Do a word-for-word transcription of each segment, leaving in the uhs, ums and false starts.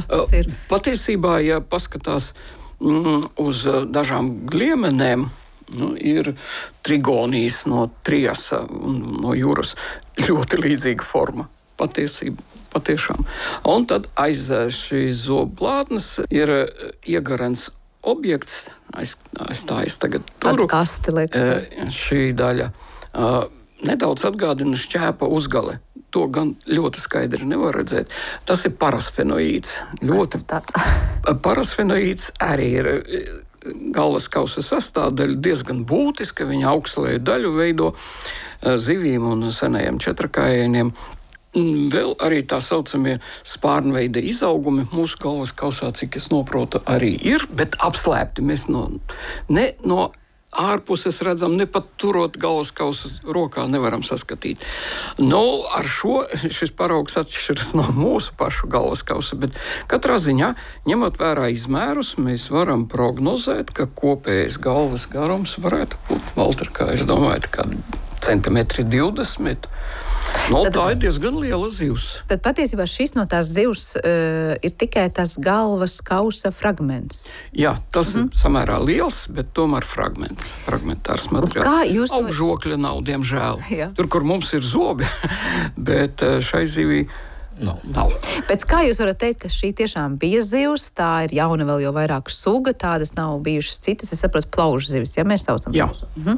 tas ir? Patiesībā, ja paskatās mm, uz dažām gliemenēm, nu, ir trigonijas no Triasa un no jūras ļoti līdzīga forma. Patiesība. Patiešām. Un tad aiz šīs zobu plātnes ir iegarens objekts, aiz, aiz tā es tagad turu. Kasti, liekas. Šī daļa uh, nedaudz atgādina šķēpa uzgale. To gan ļoti skaidri nevar redzēt. Tas ir parasfenoīds. Ļoti tas tāds? Parasfenoīds arī ir galvas kausa sastāvdaļa, diezgan būtiska. Viņa augslēju daļu veido zivīm un senajiem četrakājieniem. Vēl arī tā saucamie spārnveida izaugumi mūsu galvas kausā, cik es noprotu, arī ir, bet apslēpti. Mēs no, ne no ārpuses redzam, ne pat turot galvas kausu rokā nevaram saskatīt. Nu, ar šo šis paraugs atšķiras no mūsu pašu galvas kausa, bet katrā ziņā, ņemot vērā izmērus, mēs varam prognozēt, ka kopējais galvas garums varētu būt, Valter, kā es domāju, kā centimetri divdesmit. No, tad, tā ir diezgan liela zivs. Tad patiesībā šis no tās zivs uh, ir tikai tas galvas kausa fragments. Jā, tas Mhm. ir samērā liels, bet tomēr fragments, fragmentārs materiāls. Kā jūs to- Augžokļa nav, diemžēl. Jā. Tur, kur mums ir zobi, bet uh, šai zivī Nav. nav. Pēc kā jūs varat teikt, ka šī tiešām bija zivs, tā ir jauna vēl jau vairāk suga, tādas nav bijušas citas, es saprotu, plaužu zivis, ja mēs saucam. Jā. Mhm.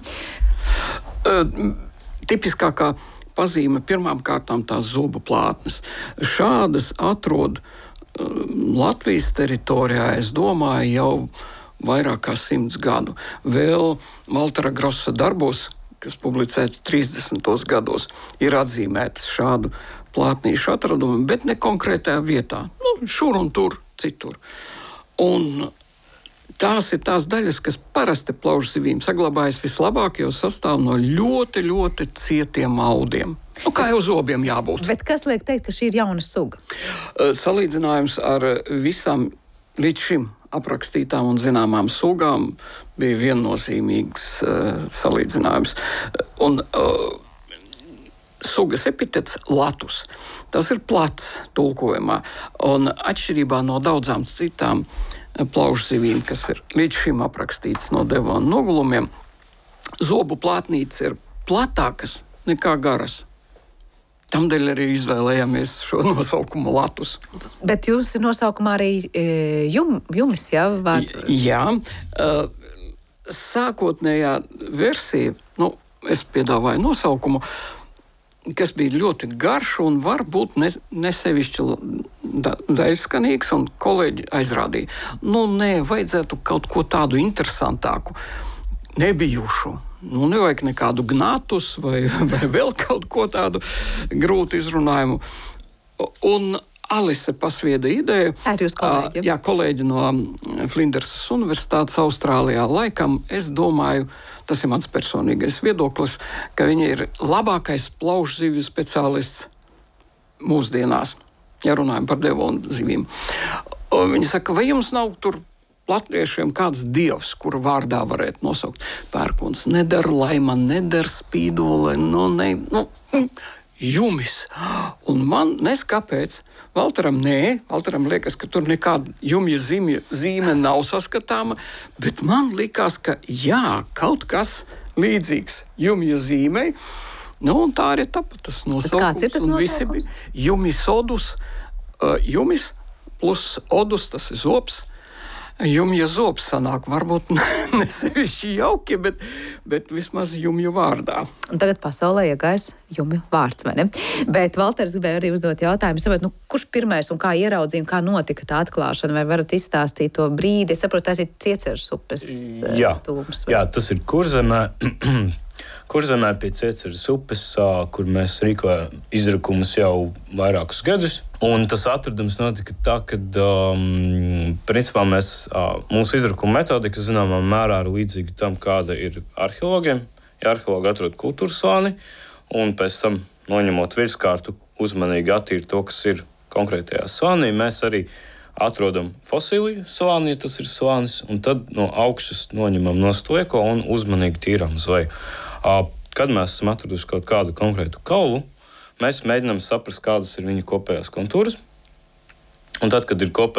Uh, tipiskākā pazīme pirmām kārtām tās zobu plātnes. Šādas atrod uh, Latvijas teritorijā, es domāju, jau vairāk kā simts gadu. Vēl Valtera Grossa darbos, kas publicēti trīsdesmitos gados, ir atzīmētas šādu plātnīšu atradumi, bet ne konkrētajā vietā. Nu, šur un tur, citur. Un tās ir tās daļas, kas parasti plaužu zivīm saglabājas vislabāk, jo sastāv no ļoti, ļoti cietiem audiem. Nu, kā jau zobiem jābūt. Bet kas liek teikt, ka šī ir jauna suga? Uh, Salīdzinājums ar visām līdz šim aprakstītām un zināmām sugām bija viennozīmīgs uh, salīdzinājums. Un uh, sugas epitets latus. Tas ir plats tulkojumā. Un atšķirībā no daudzām citām plaužu zivīm, kas ir līdz šim aprakstītas no devona nogulumiem, zobu plātnītes ir platākas nekā garas. Tamdēļ arī izvēlējāmies šo nosaukumu latus. Bet jūs ir nosaukumā arī e, jum, jumis, jā? Vārds. Jā. Uh, sākotnējā versija, nu, es piedāvāju nosaukumu, kas bija ļoti garš un varbūt ne, nesevišķi da, daļskanīgs, un kolēģi aizrādīja, nu, nē, vajadzētu kaut ko tādu interesantāku, nebijušu. Nu, nevajag nekādu gnatus vai, vai vēl kaut ko tādu grūti izrunājumu. Un Alise pasvieda ideju. Ar jūs kolēģi? Jā, kolēģi no Flindersas Universitātes Austrālijā. Laikam, es domāju, tas ir mans personīgais viedoklis, ka viņi ir labākais plaušu zivju speciālists mūsdienās, ja runājam par devonu zivīm. Viņi saka, vai jums nav tur latviešiem kāds dievs, kura vārdā varētu nosaukt? Pērkons neder, laima neder, spīdole, nu, ne, nu, jumis. Un man nes kāpēc. Valteram nē, Valteram liekas, ka tur nekāda jumja zīme, zīme nav saskatāma, bet man likās, ka jā, kaut kas līdzīgs jumja zīmei. Nu, un tā arī tapa tas nosaukums. Kāds ir tas un visi nosaukums? bija jumisodus, uh, jumis plus odus, tas ir zops. Jumja zobs sanāk, varbūt nesevišķi jauki, bet, bet vismaz jumju vārdā. Un tagad pasaulē iegājas jumju vārds, vai ne? Bet Valters gribēja arī uzdot jautājumu, saprot, nu, kurš pirmais un kā ieraudzīja, kā notika tā atklāšana, vai varat izstāstīt to brīdi? Es saprotu, tas ir Cieceres upes Jā, tūms. jā, tas ir Kurzemē. Kurzemē pie Cieceres upes, kur mēs rīkojam izrakumus jau vairākus gadus. Un tas atradums notika tā, ka um, principā mēs, uh, mūsu izrakuma metodika zināmā mērā ir līdzīga tam, kāda ir arheologiem. Ja arheologi atrod kultūras slāni un pēc tam noņemot virskārtu uzmanīgi attīra to, kas ir konkrētajā slānī, mēs arī atrodam fosiliju slāni, ja tas ir slānis, un tad no augšas noņemam no stlieko un uzmanīgi tīram uz leju. Kad mēs esam atraduši kaut kādu konkrētu kaulu, mēs mēģinām saprast, kādas ir viņa kopējās kontūras. Un tad, kad ir kopējās